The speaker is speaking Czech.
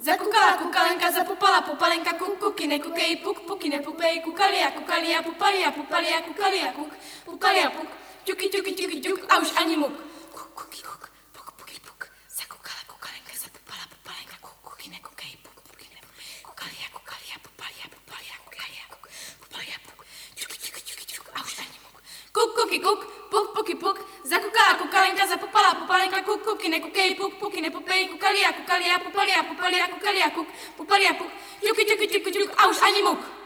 Zakukala kukalenka, zapupala pupalenka, kuk, kuky, nekukej, puk, puky, nepupej, kukalia, kukalia, pupalia, pupalia, kukalia, kuk, pukalia, puk, ťuky, ťuky, ťuky, ťuk, a už ani muk. Kuk, kuky, kuk, puk, puky, puk, zakukala kukalenka, zapupala pupalenka, kuk, kuky, nekukej, puk, puky, nepupej, kukalia, kukalia, pupalia, pupalia, kukalia, kuk, pupalia, puk, ťuky, ťuky, ťuky, ťuk, a už ani muk. Kuk, kuky, kuk, puk, puky, puk, zakukala kukalenka, zapupala pupalenka, kuk, kuky, nekukej, puk, puky, nepupej, kukalia, kukalia, pupalia, pupalia, kukalia, kuk, pupalia, puk, ťuky, ťuky, ťuky, ťuk, a už ani muk.